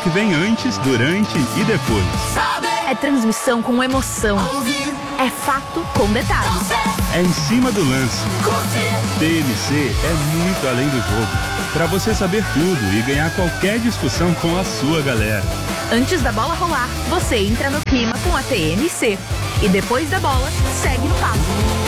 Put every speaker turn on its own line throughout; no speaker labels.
que vem antes, durante e depois.
É transmissão com emoção. É fato com detalhes.
É em cima do lance. TMC é muito além do jogo. Para você saber tudo e ganhar qualquer discussão com a sua galera.
Antes da bola rolar, você entra no clima com a TMC. E depois da bola, segue no papo.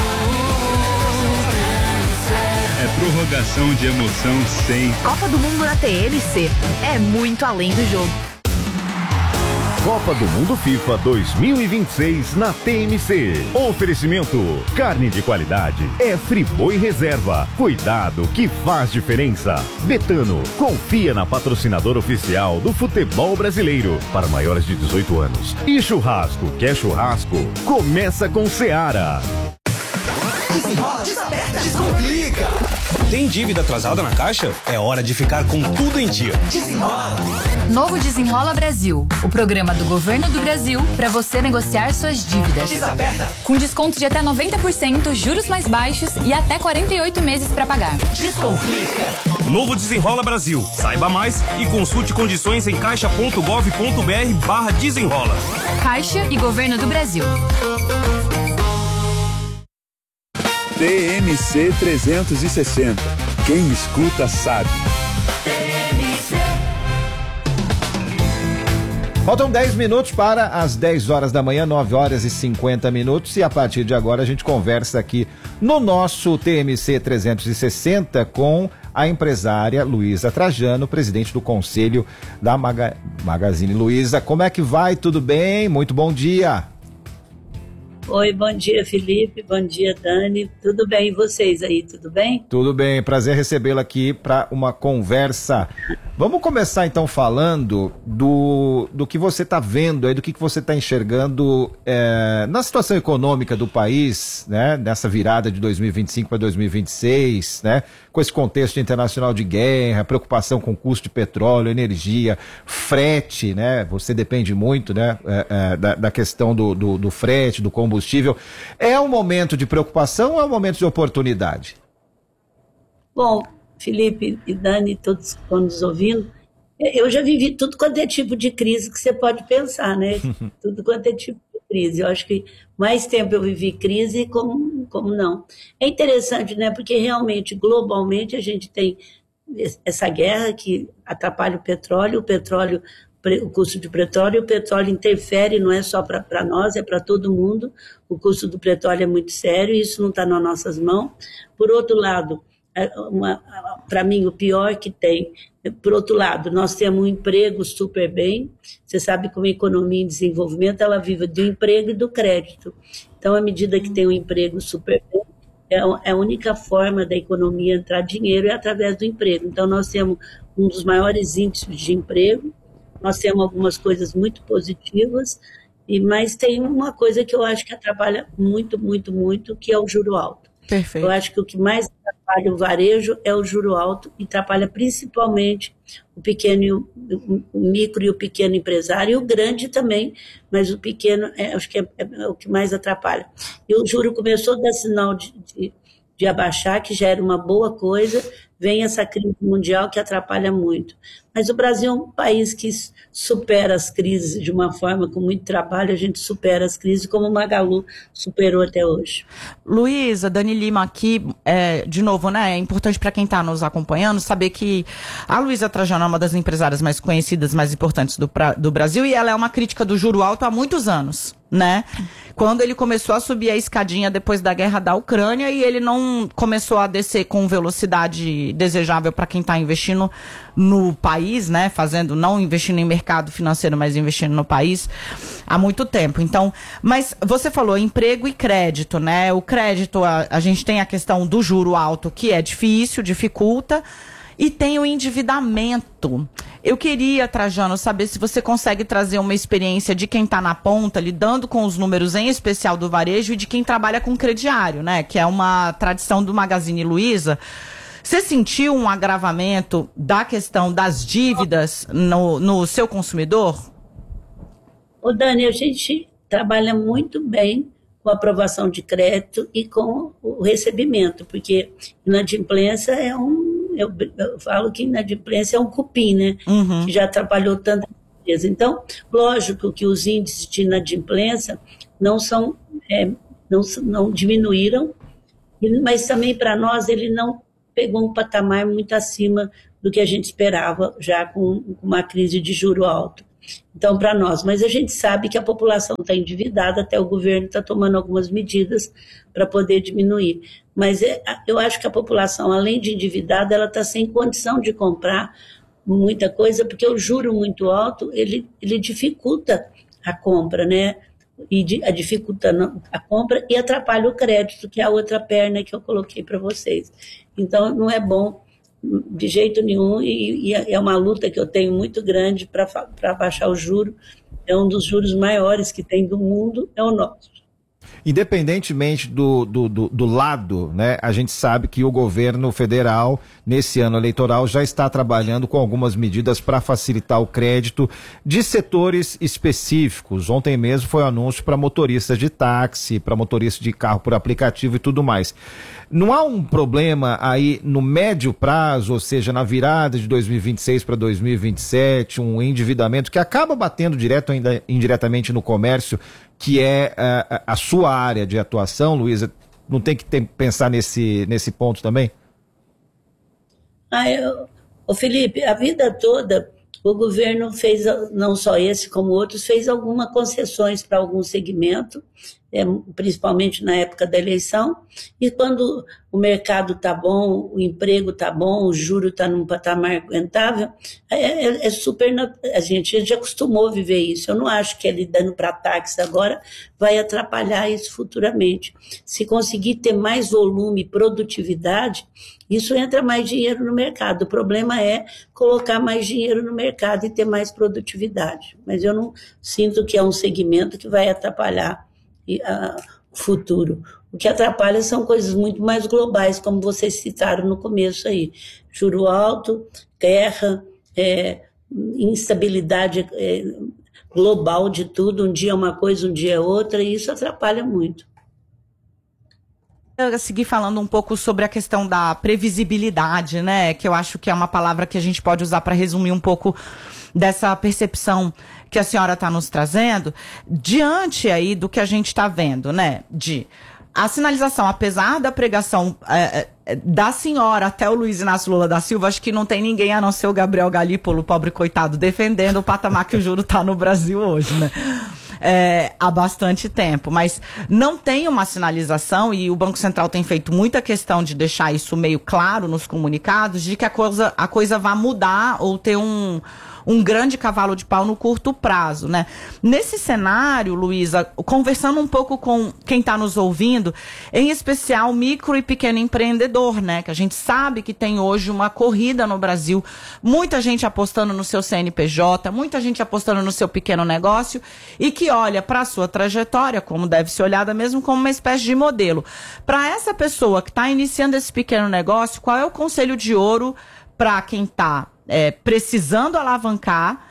É prorrogação de emoção sem.
Copa do Mundo na TMC. É muito além do jogo.
Copa do Mundo FIFA 2026 na TMC. Oferecimento: carne de qualidade é Friboi Reserva. Cuidado que faz diferença. Betano, confia na patrocinadora oficial do futebol brasileiro para maiores de 18 anos. E churrasco, quer churrasco? Começa com Seara.
Desenrola, desaperta, descomplica. Tem dívida atrasada na Caixa? É hora de ficar com tudo em dia. Desenrola.
Novo Desenrola Brasil, o programa do Governo do Brasil para você negociar suas dívidas.
Desaperta.
Com desconto de até 90%, juros mais baixos e até 48 meses para pagar.
Descomplica.
Novo Desenrola Brasil. Saiba mais e consulte condições em caixa.gov.br/desenrola.
Caixa e Governo do Brasil.
TMC 360. Quem escuta sabe.
Faltam 10 minutos para as 10 horas da manhã, 9 horas e 50 minutos. E a partir de agora a gente conversa aqui no nosso TMC 360 com a empresária Luísa Trajano, presidente do conselho da Magazine Luiza. Como é que vai? Tudo bem? Muito bom dia.
Oi, bom dia, Felipe, bom dia, Dani, tudo bem, e vocês aí, tudo bem?
Tudo bem, prazer recebê-la aqui para uma conversa. Vamos começar então falando do que você está vendo aí, do que você está enxergando na situação econômica do país, né, nessa virada de 2025 para 2026, né, com esse contexto internacional de guerra, preocupação com o custo de petróleo, energia, frete, né, você depende muito, né, da questão do frete, do combustível. É um momento de preocupação ou é um momento de oportunidade?
Bom, Felipe e Dani, todos que estão nos ouvindo, eu já vivi tudo quanto é tipo de crise que você pode pensar, né? Tudo quanto é tipo de crise. Eu acho que mais tempo eu vivi crise como não. É interessante, né? Porque realmente, globalmente, a gente tem essa guerra que atrapalha o petróleo, o custo de petróleo, o petróleo interfere, não é só para nós, é para todo mundo. O custo do petróleo é muito sério e isso não está nas nossas mãos. Por outro lado, para mim, o pior que tem, por outro lado, nós temos um emprego super bem. Você sabe que uma economia em desenvolvimento, ela vive do emprego e do crédito. Então, à medida que tem um emprego super bem, a única forma da economia entrar dinheiro é através do emprego. Então, nós temos um dos maiores índices de emprego, nós temos algumas coisas muito positivas, mas tem uma coisa que eu acho que atrapalha muito, muito, muito, que é o juro alto.
Perfeito.
Eu acho que o que mais atrapalha o varejo é o juro alto e atrapalha principalmente o micro e o pequeno empresário, e o grande também, mas o pequeno acho que é o que mais atrapalha. E o juro começou a dar sinal de abaixar, que já era uma boa coisa, vem essa crise mundial que atrapalha muito. Mas o Brasil é um país que supera as crises de uma forma, com muito trabalho, a gente supera as crises, como o Magalu superou até hoje.
Luísa, Dani Lima aqui, de novo, né, é importante para quem está nos acompanhando saber que a Luísa Trajano é uma das empresárias mais conhecidas, mais importantes do Brasil, e ela é uma crítica do juro alto há muitos anos, né? Quando ele começou a subir a escadinha depois da guerra da Ucrânia e ele não começou a descer com velocidade desejável para quem está investindo no país, né? Não investindo em mercado financeiro, mas investindo no país há muito tempo. Então, mas você falou emprego e crédito, né? O crédito, a gente tem a questão do juro alto, que é difícil, dificulta, e tem o endividamento. Eu queria, Trajano, saber se você consegue trazer uma experiência de quem está na ponta, lidando com os números, em especial do varejo, e de quem trabalha com crediário, né? Que é uma tradição do Magazine Luiza. Você sentiu um agravamento da questão das dívidas no seu consumidor?
Ô Dani, a gente trabalha muito bem com a aprovação de crédito e com o recebimento, porque inadimplência eu falo que inadimplência é um cupim, né?
Uhum.
Que já atrapalhou tanta empresa. Então, lógico que os índices de inadimplência não diminuíram, mas também para nós ele não pegou um patamar muito acima do que a gente esperava, já com uma crise de juro alto. Então, para nós, mas a gente sabe que a população está endividada, até o governo está tomando algumas medidas para poder diminuir. Mas eu acho que a população, além de endividada, ela está sem condição de comprar muita coisa, porque o juro muito alto, ele dificulta a compra, né? Dificulta a compra e atrapalha o crédito, que é a outra perna que eu coloquei para vocês. Então, não é bom de jeito nenhum, e é uma luta que eu tenho muito grande para baixar o juro. É um dos juros maiores que tem do mundo, é o nosso.
Independentemente do lado, né, a gente sabe que o governo federal, nesse ano eleitoral, já está trabalhando com algumas medidas para facilitar o crédito de setores específicos. Ontem mesmo foi o anúncio para motoristas de táxi, para motoristas de carro por aplicativo e tudo mais. Não há um problema aí no médio prazo, ou seja, na virada de 2026 para 2027, um endividamento que acaba batendo direto ou indiretamente no comércio, que é a sua área de atuação, Luísa? Não tem que pensar nesse ponto também?
Felipe, a vida toda o governo fez, não só esse como outros, fez algumas concessões para algum segmento, principalmente na época da eleição, e quando o mercado está bom, o emprego está bom, o juro está num patamar aguentável, a gente já acostumou a viver isso. Eu não acho que ele dando para táxi agora vai atrapalhar isso futuramente. Se conseguir ter mais volume e produtividade, isso entra mais dinheiro no mercado. O problema é colocar mais dinheiro no mercado e ter mais produtividade. Mas eu não sinto que é um segmento que vai atrapalhar o futuro. O que atrapalha são coisas muito mais globais, como vocês citaram no começo aí. Juro alto, guerra, instabilidade global de tudo, um dia é uma coisa, um dia é outra, e isso atrapalha muito.
Eu segui falando um pouco sobre a questão da previsibilidade, né? Que eu acho que é uma palavra que a gente pode usar para resumir um pouco dessa percepção que a senhora está nos trazendo, diante aí do que a gente está vendo, né? De a sinalização, apesar da pregação da senhora até o Luiz Inácio Lula da Silva, acho que não tem ninguém a não ser o Gabriel Galípolo, pobre coitado, defendendo o patamar que o juro está no Brasil hoje, né? Há bastante tempo, mas não tem uma sinalização, e o Banco Central tem feito muita questão de deixar isso meio claro nos comunicados, de que a coisa vai mudar ou ter um grande cavalo de pau no curto prazo, né? Nesse cenário, Luísa, conversando um pouco com quem está nos ouvindo, em especial micro e pequeno empreendedor, né? Que a gente sabe que tem hoje uma corrida no Brasil, muita gente apostando no seu CNPJ, muita gente apostando no seu pequeno negócio, e que olha para a sua trajetória, como deve ser olhada mesmo, como uma espécie de modelo. Para essa pessoa que está iniciando esse pequeno negócio, qual é o conselho de ouro para quem está precisando alavancar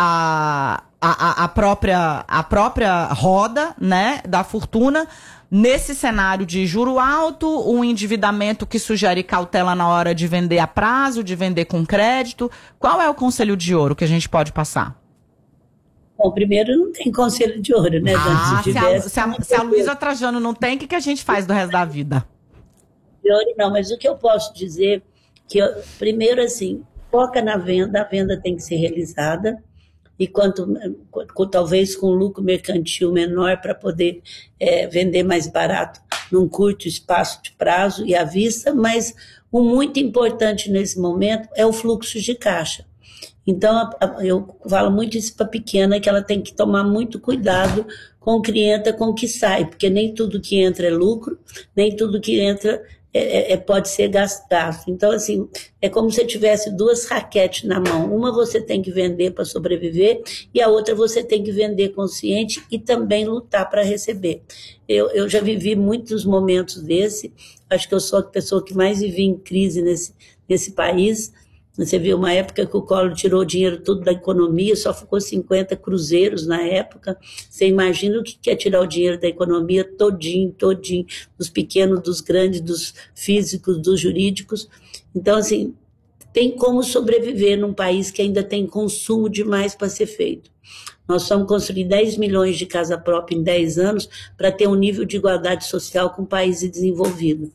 a própria roda, né, da fortuna, nesse cenário de juro alto, um endividamento que sugere cautela na hora de vender a prazo, de vender com crédito? Qual é o conselho de ouro que a gente pode passar?
Bom, primeiro não tem conselho de ouro, né?
Se a Luísa Trajano não tem, o que a gente faz do resto da vida?
De ouro não, mas o que eu posso dizer, primeiro assim, foca na venda, a venda tem que ser realizada, e talvez com lucro mercantil menor para poder vender mais barato num curto espaço de prazo e à vista, mas o muito importante nesse momento é o fluxo de caixa. Então, eu falo muito isso para a pequena, que ela tem que tomar muito cuidado com o que entra, com o que sai, porque nem tudo que entra é lucro, nem tudo que entra pode ser gasto. Então, assim, é como se tivesse duas raquetes na mão. Uma você tem que vender para sobreviver e a outra você tem que vender consciente e também lutar para receber. Eu já vivi muitos momentos desse. Acho que eu sou a pessoa que mais vivi em crise nesse país. Você viu uma época que o Collor tirou o dinheiro todo da economia, só ficou 50 cruzeiros na época. Você imagina o que é tirar o dinheiro da economia todinho, dos pequenos, dos grandes, dos físicos, dos jurídicos. Então, assim, tem como sobreviver num país que ainda tem consumo demais para ser feito. Nós vamos construir 10 milhões de casa própria em 10 anos para ter um nível de igualdade social com países desenvolvidos.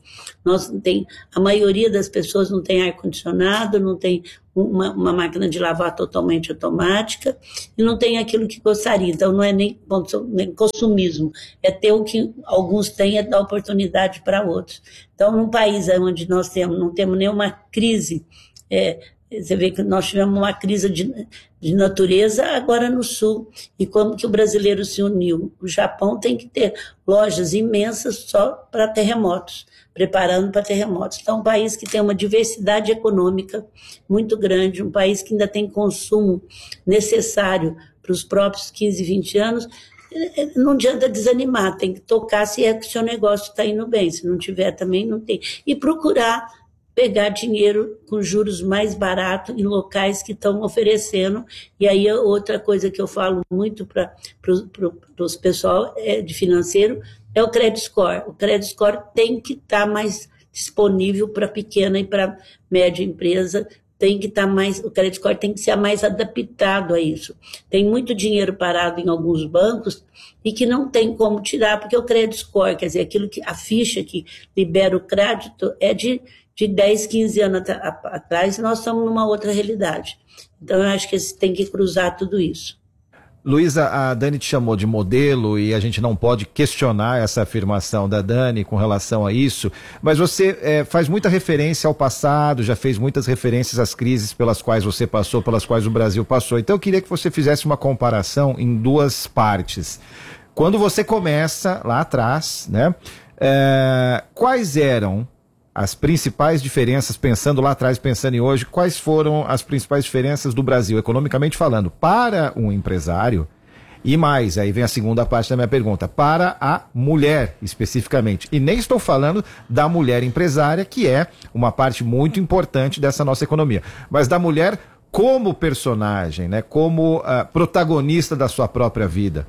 A maioria das pessoas não tem ar-condicionado, não tem uma máquina de lavar totalmente automática e não tem aquilo que gostaria. Então, não é nem consumismo, é ter o que alguns têm, é dar oportunidade para outros. Então, num país onde nós não temos nenhuma crise, você vê que nós tivemos uma crise de natureza agora no Sul. E como que o brasileiro se uniu? O Japão tem que ter lojas imensas só para terremotos, preparando para terremotos. Então, um país que tem uma diversidade econômica muito grande, um país que ainda tem consumo necessário para os próprios 15, 20 anos, não adianta desanimar, tem que tocar se é que o seu negócio está indo bem. Se não tiver, também não tem. E procurar pegar dinheiro com juros mais baratos em locais que estão oferecendo. E aí outra coisa que eu falo muito para os pessoal de financeiro é o credit score. O credit score tem que estar mais disponível para pequena e para média empresa, tem que estar mais, o credit score tem que ser mais adaptado a isso. Tem muito dinheiro parado em alguns bancos e que não tem como tirar, porque o credit score, quer dizer, a ficha que libera o crédito é de 10, 15 anos atrás, nós estamos numa outra realidade. Então, eu acho que tem que cruzar tudo isso.
Luísa, a Dani te chamou de modelo e a gente não pode questionar essa afirmação da Dani com relação a isso, mas você faz muita referência ao passado, já fez muitas referências às crises pelas quais você passou, pelas quais o Brasil passou. Então, eu queria que você fizesse uma comparação em duas partes. Quando você começa lá atrás, né, quais eram as principais diferenças, pensando lá atrás, pensando em hoje, quais foram as principais diferenças do Brasil, economicamente falando, para um empresário e mais, aí vem a segunda parte da minha pergunta, para a mulher especificamente. E nem estou falando da mulher empresária, que é uma parte muito importante dessa nossa economia, mas da mulher como personagem, né, como protagonista da sua própria vida.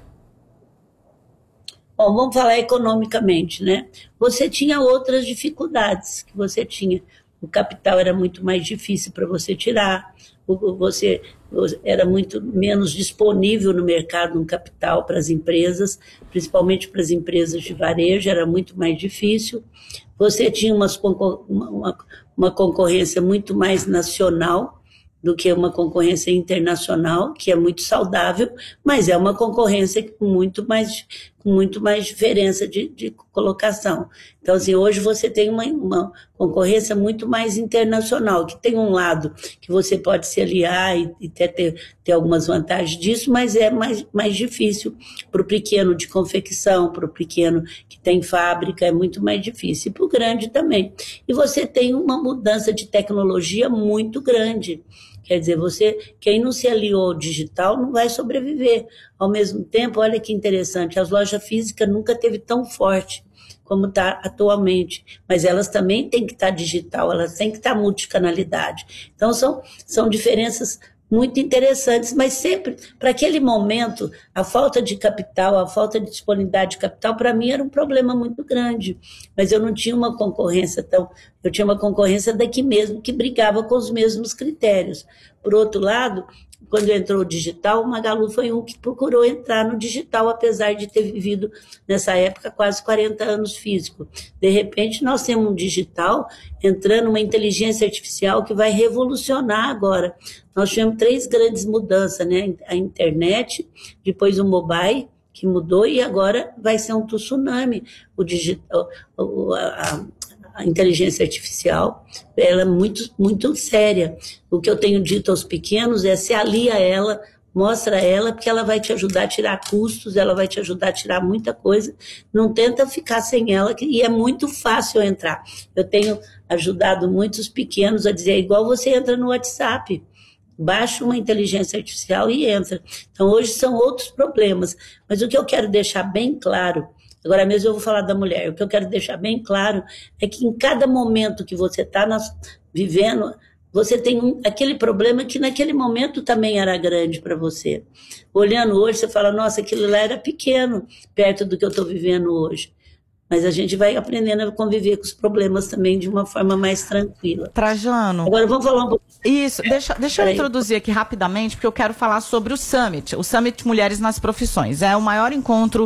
Bom, vamos falar economicamente, né? Você tinha outras dificuldades que você tinha. O capital era muito mais difícil para você tirar, você era muito menos disponível no mercado um capital para as empresas, principalmente para as empresas de varejo, era muito mais difícil. Você tinha uma concorrência muito mais nacional do que uma concorrência internacional, que é muito saudável, mas é uma concorrência com muito mais diferença de colocação. Então, assim, hoje você tem uma concorrência muito mais internacional, que tem um lado que você pode se aliar e ter algumas vantagens disso, mas é mais difícil para o pequeno de confecção, para o pequeno que tem fábrica, é muito mais difícil. E para o grande também. E você tem uma mudança de tecnologia muito grande. Quer dizer, quem não se aliou ao digital não vai sobreviver. Ao mesmo tempo, olha que interessante, as lojas físicas nunca teve tão forte como está atualmente, mas elas também têm que estar digital, elas têm que estar multicanalidade. Então, são diferenças muito interessantes, mas sempre, para aquele momento, a falta de capital, a falta de disponibilidade de capital, para mim era um problema muito grande, mas eu não tinha uma concorrência eu tinha uma concorrência daqui mesmo, que brigava com os mesmos critérios. Por outro lado, quando entrou o digital, o Magalu foi um que procurou entrar no digital, apesar de ter vivido, nessa época, quase 40 anos físico. De repente, nós temos um digital entrando uma inteligência artificial que vai revolucionar agora. Nós tivemos 3 grandes mudanças, né? A internet, depois o mobile, que mudou, e agora vai ser um tsunami. O digital, a inteligência artificial, ela é muito, muito séria. O que eu tenho dito aos pequenos é: se alia a ela, mostra ela, porque ela vai te ajudar a tirar custos, ela vai te ajudar a tirar muita coisa. Não tenta ficar sem ela, e é muito fácil entrar. Eu tenho ajudado muitos pequenos a dizer, igual você entra no WhatsApp, baixa uma inteligência artificial e entra. Então, hoje são outros problemas. Mas o que eu quero deixar bem claro, agora mesmo eu vou falar da mulher, o que eu quero deixar bem claro é que em cada momento que você está vivendo, você tem aquele problema que naquele momento também era grande para você. Olhando hoje, você fala, nossa, aquilo lá era pequeno, perto do que eu estou vivendo hoje. mas a gente vai aprendendo a conviver com os problemas também de uma forma mais tranquila.
Trajano.
Agora vamos falar um pouco.
Isso, deixa eu introduzir aqui rapidamente, porque eu quero falar sobre o Summit Mulheres nas Profissões. É o maior encontro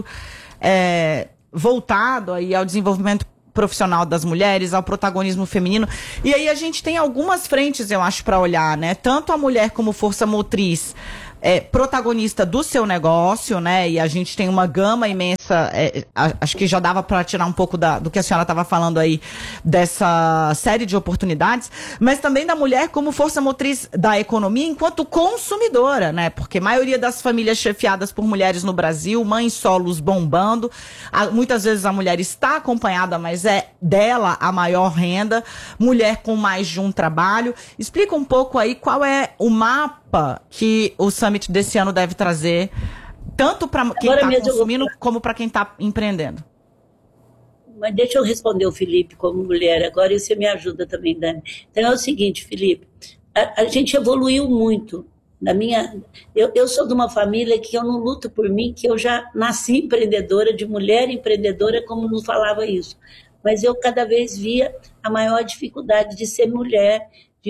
voltado aí ao desenvolvimento profissional das mulheres, ao protagonismo feminino. E aí a gente tem algumas frentes, eu acho, para olhar, né? Tanto a mulher como força motriz, protagonista do seu negócio, né? E a gente tem uma gama imensa, acho que já dava para tirar um pouco do que a senhora estava falando aí, dessa série de oportunidades, mas também da mulher como força motriz da economia enquanto consumidora, né? Porque a maioria das famílias chefiadas por mulheres no Brasil, mães solos bombando, muitas vezes a mulher está acompanhada, mas é dela a maior renda, mulher com mais de um trabalho. Explica um pouco aí qual é o mapa que o Summit desse ano deve trazer, tanto para quem está consumindo como para quem está empreendendo.
Mas deixa eu responder o Felipe como mulher agora e você me ajuda também, Dani. Então é o seguinte, Felipe, a gente evoluiu muito. Eu sou de uma família que eu não luto por mim, que eu já nasci empreendedora, de mulher empreendedora, como nos falava isso. Mas eu cada vez via a maior dificuldade de ser mulher,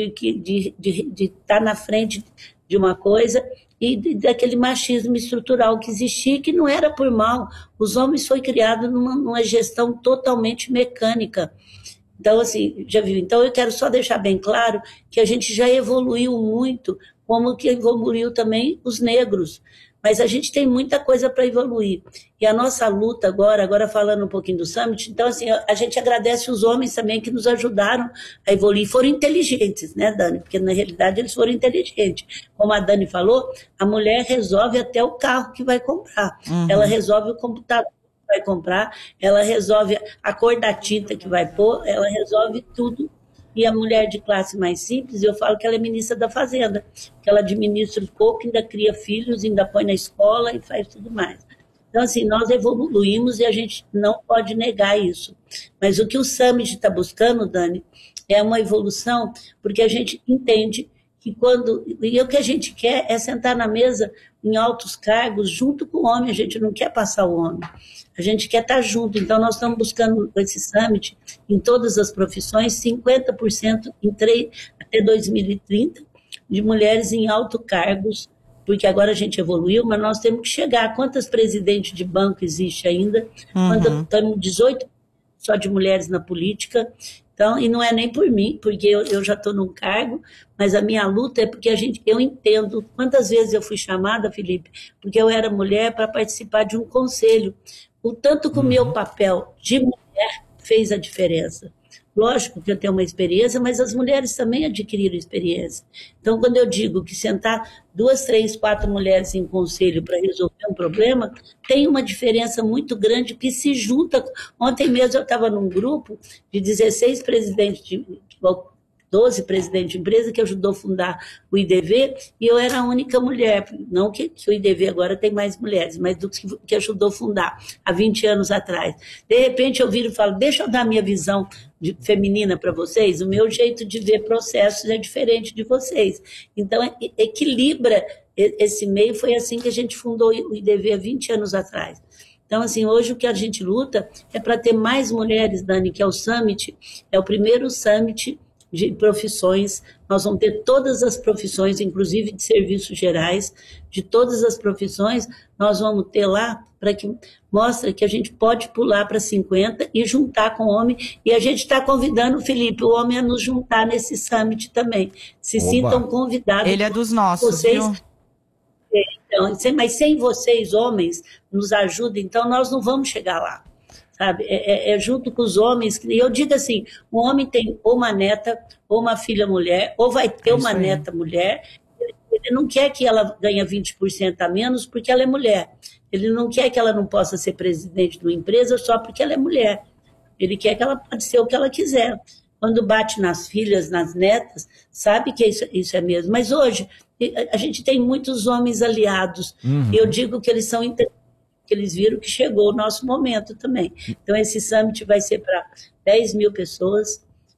de estar na frente de uma coisa e daquele machismo estrutural que existia, que não era por mal. Os homens foi criado numa gestão totalmente mecânica. Então, assim, já viu? Então, eu quero só deixar bem claro que a gente já evoluiu muito, como que evoluiu também os negros. Mas a gente tem muita coisa para evoluir. E a nossa luta agora falando um pouquinho do Summit, então, assim, a gente agradece os homens também que nos ajudaram a evoluir. Foram inteligentes, né, Dani? Porque, na realidade, eles foram inteligentes. Como a Dani falou, a mulher resolve até o carro que vai comprar. Uhum. Ela resolve o computador que vai comprar, ela resolve a cor da tinta que vai pôr, ela resolve tudo. E a mulher de classe mais simples, eu falo que ela é ministra da Fazenda, que ela administra um pouco, ainda cria filhos, ainda põe na escola e faz tudo mais. Então, assim, nós evoluímos e a gente não pode negar isso. Mas o que o Summit está buscando, Dani, é uma evolução, porque a gente entende que e o que a gente quer é sentar na mesa em altos cargos junto com o homem, a gente não quer passar o homem. A gente quer estar junto, então nós estamos buscando com esse Summit, em todas as profissões, 50% até 2030 de mulheres em altos cargos, porque agora a gente evoluiu, mas nós temos que chegar. Quantas presidentes de banco existe ainda? Uhum. Estamos 18% só de mulheres na política. Então, e não é nem por mim, porque eu já estou num cargo, mas a minha luta é porque eu entendo quantas vezes eu fui chamada, Felipe, porque eu era mulher para participar de um conselho. O tanto que o meu papel de mulher fez a diferença. Lógico que eu tenho uma experiência, mas as mulheres também adquiriram experiência. Então, quando eu digo que sentar 2, 3, 4 mulheres em conselho para resolver um problema, tem uma diferença muito grande que se junta. Ontem mesmo eu estava num grupo de 16 presidentes 12 presidentes de empresa que ajudou a fundar o IDV, e eu era a única mulher, não que o IDV agora tem mais mulheres, mas do que ajudou a fundar há 20 anos atrás. De repente eu viro e falo, deixa eu dar minha visão feminina para vocês, o meu jeito de ver processos é diferente de vocês. Então, equilibra esse meio, foi assim que a gente fundou o IDV há 20 anos atrás. Então, assim, hoje o que a gente luta é para ter mais mulheres, Dani, que é o Summit, é o primeiro Summit de profissões, nós vamos ter todas as profissões, inclusive de serviços gerais, de todas as profissões, nós vamos ter lá para que mostre que a gente pode pular para 50 e juntar com o homem, e a gente está convidando, Felipe, o homem a nos juntar nesse Summit também. Se sintam convidados.
Ele é dos nossos,
vocês,
viu?
Então, mas sem vocês, homens, nos ajudem, então nós não vamos chegar lá. Sabe? Junto com os homens, e eu digo assim, o homem tem ou uma neta, ou uma filha mulher, ou vai ter uma neta mulher, ele não quer que ela ganhe 20% a menos porque ela é mulher, ele não quer que ela não possa ser presidente de uma empresa só porque ela é mulher, ele quer que ela pode ser o que ela quiser. Quando bate nas filhas, nas netas, sabe que isso é mesmo, mas hoje a gente tem muitos homens aliados, eu digo que eles são que eles viram que chegou o nosso momento também. Então, esse Summit vai ser para 10 mil pessoas,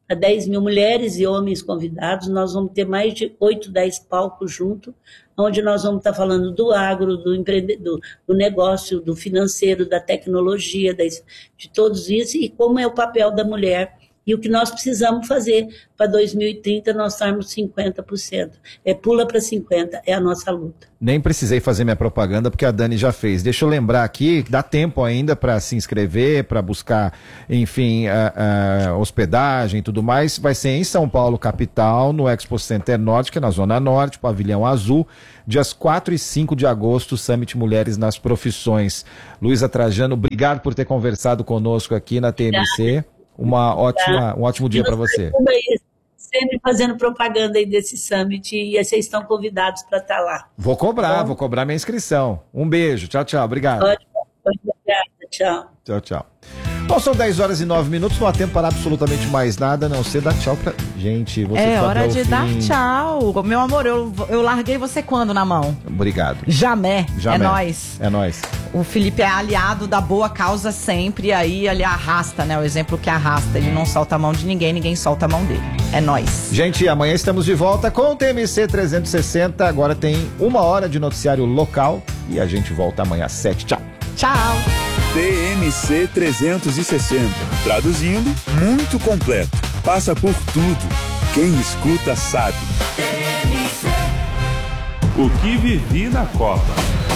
para 10 mil mulheres e homens convidados. Nós vamos ter mais de 8, 10 palcos juntos, onde nós vamos estar falando do agro, do negócio, do financeiro, da tecnologia, de todos isso, e como é o papel da mulher. E o que nós precisamos fazer para 2030 nós estarmos 50%. Pula para 50%, é a nossa luta.
Nem precisei fazer minha propaganda porque a Dani já fez. Deixa eu lembrar aqui, dá tempo ainda para se inscrever, para buscar, enfim, hospedagem e tudo mais. Vai ser em São Paulo, capital, no Expo Center Norte, que é na Zona Norte, Pavilhão Azul, dias 4 e 5 de agosto, Summit Mulheres nas Profissões. Luísa Trajano, obrigado por ter conversado conosco aqui na TMC. Um ótimo dia para você.
Sempre fazendo propaganda aí desse summit e vocês estão convidados para estar lá.
Vou cobrar minha inscrição. Um beijo, tchau, obrigado.
Obrigada, tchau.
Tchau. Bom, são 10 horas e 9 minutos, não há tempo para absolutamente mais nada, a não ser dar tchau pra gente. Você
é hora de dar tchau. Meu amor, eu larguei você quando na mão?
Obrigado.
Jamais. É nóis.
É nóis.
O Felipe é aliado da boa causa sempre, aí ele arrasta, né? O exemplo que arrasta. Ele não solta a mão de ninguém, ninguém solta a mão dele. É nóis.
Gente, amanhã estamos de volta com o TMC 360. Agora tem 1 hora de noticiário local e a gente volta amanhã às 7. Tchau.
Tchau.
TMC 360. Traduzindo, muito completo. Passa por tudo. Quem escuta sabe. O que vivi na Copa.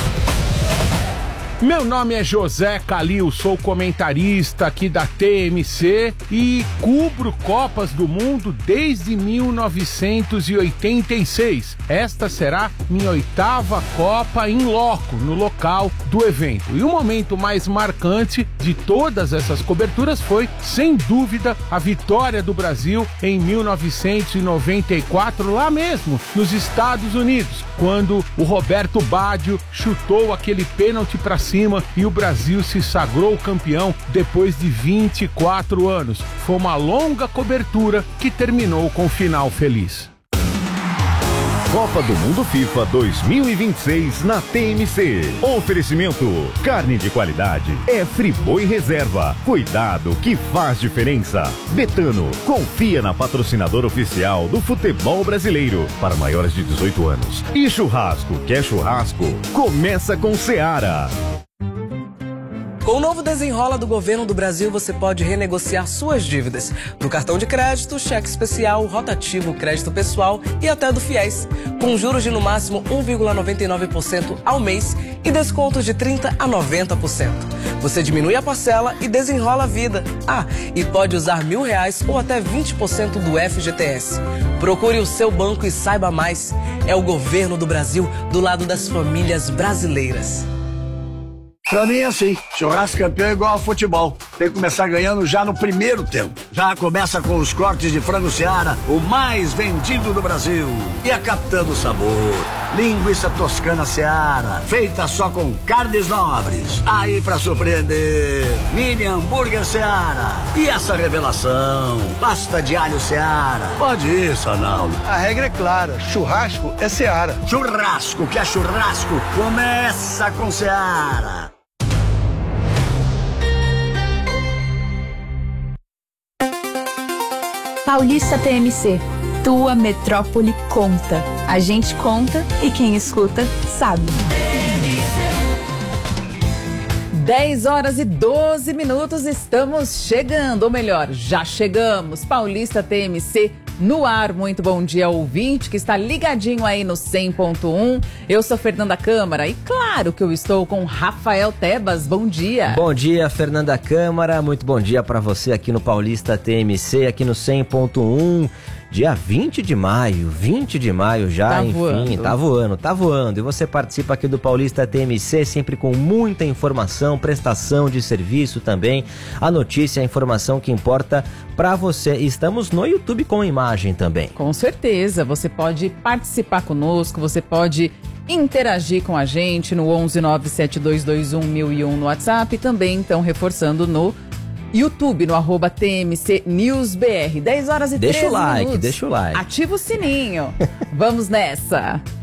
Meu nome é José Calil, sou comentarista aqui da TMC e cubro Copas do Mundo desde 1986. Esta será minha 8ª Copa em loco, no local do evento. E o momento mais marcante de todas essas coberturas foi, sem dúvida, a vitória do Brasil em 1994, lá mesmo, nos Estados Unidos, quando o Roberto Baggio chutou aquele pênalti para cima e o Brasil se sagrou campeão depois de 24 anos. Foi uma longa cobertura que terminou com um final feliz.
Copa do Mundo FIFA 2026 na TMC. Oferecimento: carne de qualidade é Friboi Reserva. Cuidado que faz diferença. Betano, confia na patrocinadora oficial do futebol brasileiro para maiores de 18 anos. E churrasco, quer churrasco? Começa com Seara.
Com o novo Desenrola do Governo do Brasil, você pode renegociar suas dívidas do cartão de crédito, cheque especial, rotativo, crédito pessoal e até do FIES, com juros de no máximo 1,99% ao mês e descontos de 30% a 90%. Você diminui a parcela e desenrola a vida. E pode usar R$1.000 ou até 20% do FGTS. Procure o seu banco e saiba mais. É o Governo do Brasil do lado das famílias brasileiras.
Pra mim é assim, churrasco campeão é igual ao futebol. Tem que começar ganhando já no primeiro tempo. Já começa com os cortes de frango Seara, o mais vendido do Brasil. E a capitã do sabor, linguiça toscana Seara, feita só com carnes nobres. Aí pra surpreender, mini hambúrguer Seara. E essa revelação, pasta de alho Seara. Pode ir, Sanaldo.
A regra é clara, churrasco é Seara.
Churrasco que é churrasco, começa com Seara.
Paulista TMC, tua metrópole conta. A gente conta e quem escuta sabe.
10 horas e 12 minutos, estamos chegando, ou melhor, já chegamos. Paulista TMC no ar. Muito bom dia, ouvinte que está ligadinho aí no 100.1. Eu sou Fernanda Câmara e claro que eu estou com Rafael Tebas. Bom dia.
Bom dia, Fernanda Câmara. Muito bom dia para você aqui no Paulista TMC, aqui no 100.1. Dia 20 de maio já,
tá
enfim,
voando.
tá voando. E você participa aqui do Paulista TMC, sempre com muita informação, prestação de serviço também, a notícia, a informação que importa pra você. Estamos no YouTube com imagem também.
Com certeza, você pode participar conosco, você pode interagir com a gente no 11972211001 no WhatsApp e também, então, reforçando no YouTube, no @TMC News BR. 10 horas e 13 minutos.
Deixa o like.
Ativa o sininho. Vamos nessa.